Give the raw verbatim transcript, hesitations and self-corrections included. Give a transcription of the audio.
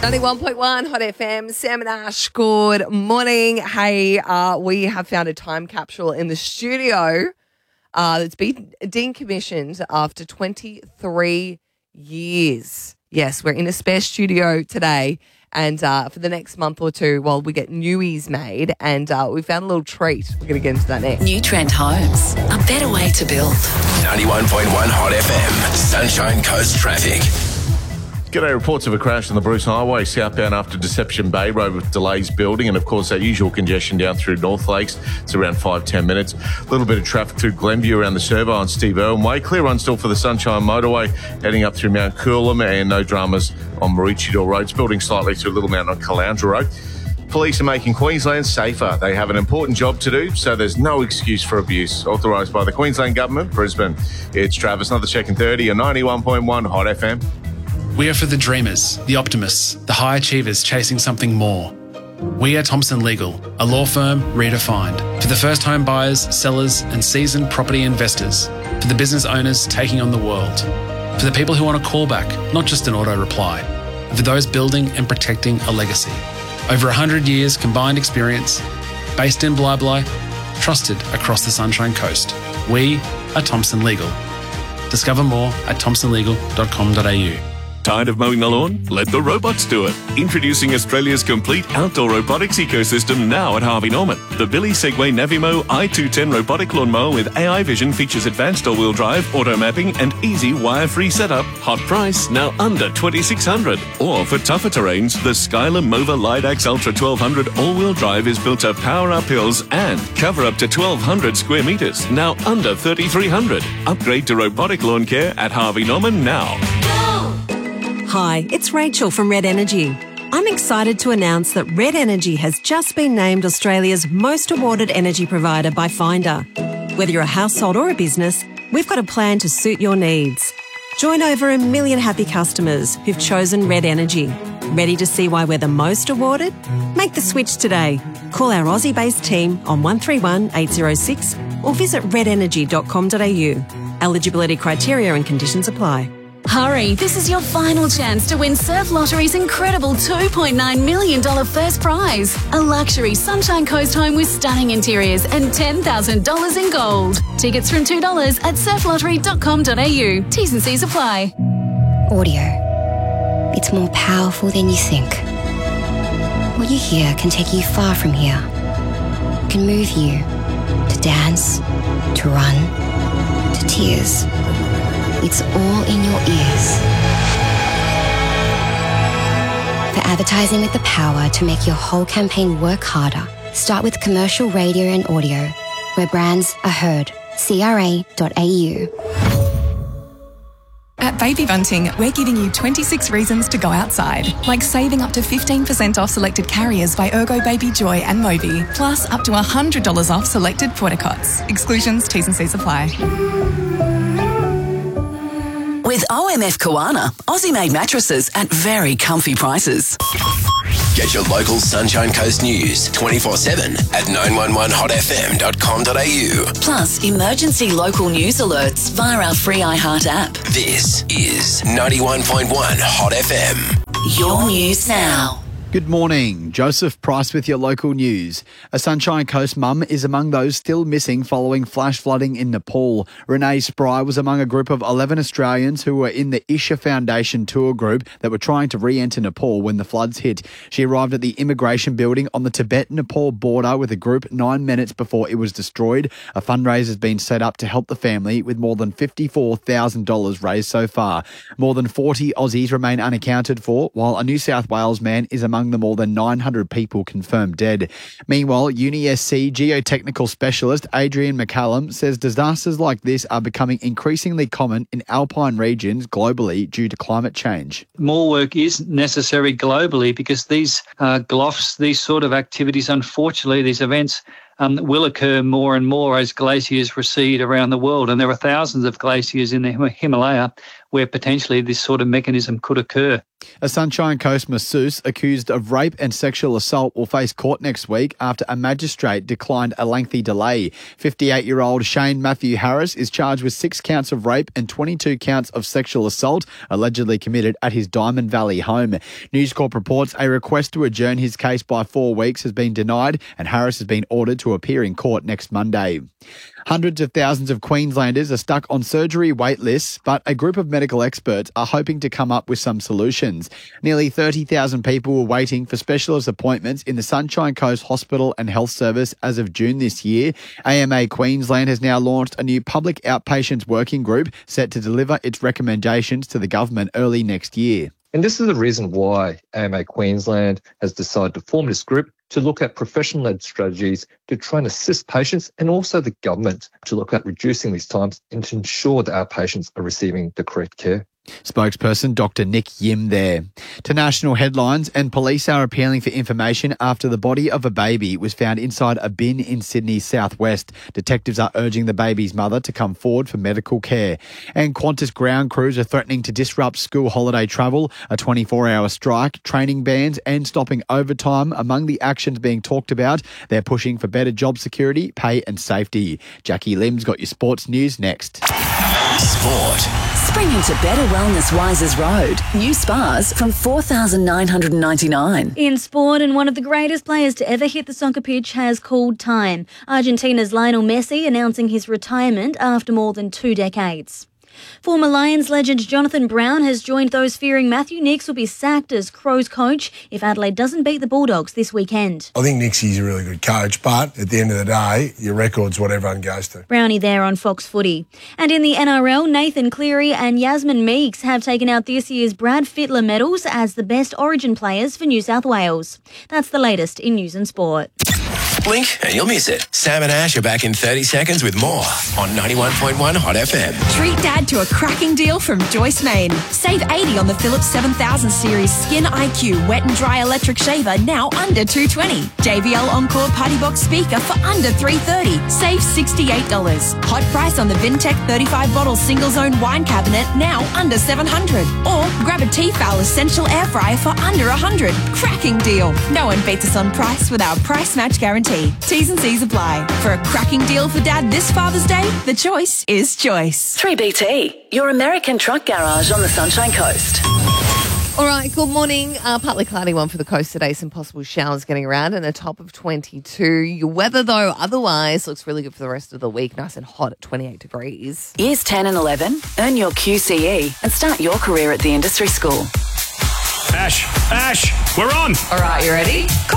ninety-one point one Hot F M, Sam and Ash, good morning. Hey, uh, we have found a time capsule in the studio uh, that's been decommissioned after twenty-three years. Yes, we're in a spare studio today, and uh, for the next month or two, while we get newies made, and uh, we found a little treat. We're going to get into that next. New Trent Homes, a better way to build. ninety-one point one Hot F M, Sunshine Coast traffic. G'day, reports of a crash on the Bruce Highway southbound after Deception Bay Road with delays building, and of course that usual congestion down through North Lakes. It's around five to ten minutes. A little bit of traffic through Glenview around the Servo on Steve Irwin Way. Clear run still for the Sunshine Motorway heading up through Mount Coolum, and no dramas on Maroochydore Road. It's building slightly through Little Mount on Caloundra Road. Police are making Queensland safer. They have an important job to do, so there's no excuse for abuse. Authorised by the Queensland Government, Brisbane. It's Travis, another check in thirty on ninety-one point one Hot F M. We are for the dreamers, the optimists, the high achievers chasing something more. We are Thompson Legal, a law firm redefined. For the first home buyers, sellers and seasoned property investors. For the business owners taking on the world. For the people who want a callback, not just an auto reply. And for those building and protecting a legacy. Over one hundred years combined experience, based in Bli Bli, trusted across the Sunshine Coast. We are Thompson Legal. Discover more at thompson legal dot com dot a u. Tired of mowing the lawn? Let the robots do it. Introducing Australia's complete outdoor robotics ecosystem now at Harvey Norman. The Billy Segway Navimo i two ten robotic lawnmower with A I vision features advanced all-wheel drive, auto mapping and easy wire-free setup. Hot price, now under twenty-six hundred dollars. Or for tougher terrains, the Skyler Mova Lidax Ultra twelve hundred all-wheel drive is built to power up hills and cover up to twelve hundred square metres, now under thirty-three hundred dollars. Upgrade to robotic lawn care at Harvey Norman now. Hi, it's Rachel from Red Energy. I'm excited to announce that Red Energy has just been named Australia's most awarded energy provider by Finder. Whether you're a household or a business, we've got a plan to suit your needs. Join over a million happy customers who've chosen Red Energy. Ready to see why we're the most awarded? Make the switch today. Call our Aussie-based team on one three one eight zero six or visit red energy dot com dot a u. Eligibility criteria and conditions apply. Hurry, this is your final chance to win Surf Lottery's incredible two point nine million dollars first prize. A luxury Sunshine Coast home with stunning interiors and ten thousand dollars in gold. Tickets from two dollars at surf lottery dot com dot a u. T's and C's apply. Audio. It's more powerful than you think. What you hear can take you far from here. It can move you to dance, to run, to tears. It's all in your ears. For advertising with the power to make your whole campaign work harder, start with commercial radio and audio, where brands are heard. C R A dot A U. At Baby Bunting, we're giving you twenty-six reasons to go outside, like saving up to fifteen percent off selected carriers by Ergo Baby Joy and Moby, plus up to one hundred dollars off selected portacots. Exclusions, T's and C's apply. With O M F Koana, Aussie-made mattresses at very comfy prices. Get your local Sunshine Coast news twenty-four seven at nine one one hot f m dot com dot a u. Plus, emergency local news alerts via our free iHeart app. This is ninety-one point one Hot F M. Your news now. Good morning. Joseph Price with your local news. A Sunshine Coast mum is among those still missing following flash flooding in Nepal. Renee Spry was among a group of eleven Australians who were in the Isha Foundation tour group that were trying to re-enter Nepal when the floods hit. She arrived at the immigration building on the Tibet-Nepal border with a group nine minutes before it was destroyed. A fundraiser has been set up to help the family with more than fifty-four thousand dollars raised so far. More than forty Aussies remain unaccounted for, while a New South Wales man is among the more than nine hundred people confirmed dead. Meanwhile, Uni S C geotechnical specialist Adrian McCallum says disasters like this are becoming increasingly common in alpine regions globally due to climate change. More work is necessary globally because these uh, G L O Fs, these sort of activities, unfortunately, these events Um, will occur more and more as glaciers recede around the world. And there are thousands of glaciers in the Himalaya where potentially this sort of mechanism could occur. A Sunshine Coast masseuse accused of rape and sexual assault will face court next week after a magistrate declined a lengthy delay. fifty-eight-year-old Shane Matthew Harris is charged with six counts of rape and twenty-two counts of sexual assault allegedly committed at his Diamond Valley home. News Corp reports a request to adjourn his case by four weeks has been denied and Harris has been ordered to appear in court next Monday. Hundreds of thousands of Queenslanders are stuck on surgery wait lists, but a group of medical experts are hoping to come up with some solutions. Nearly thirty thousand people were waiting for specialist appointments in the Sunshine Coast Hospital and Health Service as of June this year. A M A Queensland has now launched a new public outpatients working group set to deliver its recommendations to the government early next year. And this is the reason why A M A Queensland has decided to form this group to look at professional-led strategies to try and assist patients and also the government to look at reducing these times and to ensure that our patients are receiving the correct care. Spokesperson Doctor Nick Yim there. To national headlines, and police are appealing for information after the body of a baby was found inside a bin in Sydney's southwest. Detectives are urging the baby's mother to come forward for medical care. And Qantas ground crews are threatening to disrupt school holiday travel. A twenty-four hour strike, training bans and stopping overtime among the actions being talked about. They're pushing for better job security, pay and safety. Jackie Lim's got your sports news next. Sport. Spring into better wellness Wisers Road. New spas from four thousand nine hundred ninety-nine dollars. In sport, and one of the greatest players to ever hit the soccer pitch has called time. Argentina's Lionel Messi announcing his retirement after more than two decades. Former Lions legend Jonathan Brown has joined those fearing Matthew Nicks will be sacked as Crows coach if Adelaide doesn't beat the Bulldogs this weekend. I think Nicksy's a really good coach, but at the end of the day, your record's what everyone goes to. Brownie there on Fox Footy. And in the N R L, Nathan Cleary and Yasmin Meeks have taken out this year's Brad Fittler medals as the best Origin players for New South Wales. That's the latest in news and sport. Blink and you'll miss it. Sam and Ash are back in thirty seconds with more on ninety-one point one Hot F M. Treat Dad to a cracking deal from Joyce Main. Save eighty on the Philips seven thousand series Skin I Q wet and dry electric shaver, now under two hundred twenty dollars. J B L Encore Party Box speaker for under three hundred thirty dollars. Save sixty-eight dollars. Hot price on the Vintech thirty-five bottle single zone wine cabinet, now under seven hundred dollars. Or grab a Tefal Essential Air Fryer for under one hundred dollars. Cracking deal. No one beats us on price with our price match guarantee. T's and C's apply. For a cracking deal for Dad this Father's Day, the choice is Choice. three B T, your American truck garage on the Sunshine Coast. All right, good morning. Uh, partly cloudy one for the coast today. Some possible showers getting around and a top of twenty-two. Your weather, though, otherwise looks really good for the rest of the week. Nice and hot at twenty-eight degrees. Years ten and eleven, earn your Q C E and start your career at the industry school. Ash, Ash, we're on. All right, you ready?